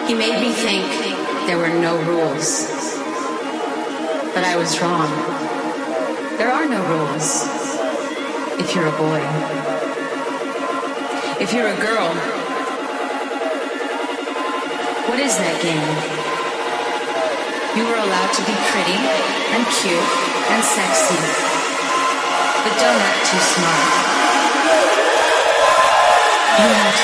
He made me think there were no rules. But I was wrong. There are no rules if you're a boy. If you're a girl, what is that game? You were allowed to be pretty and cute and sexy, but don't act too smart. You have